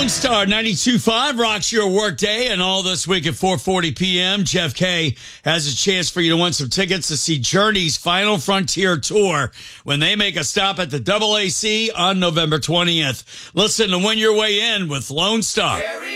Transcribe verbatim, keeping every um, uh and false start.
Lone Star ninety-two point five rocks your workday, and all this week at four forty p.m. Jeff K has a chance for you to win some tickets to see Journey's Final Frontier Tour when they make a stop at the double A C on November twentieth. Listen to Win Your Way In with Lone Star.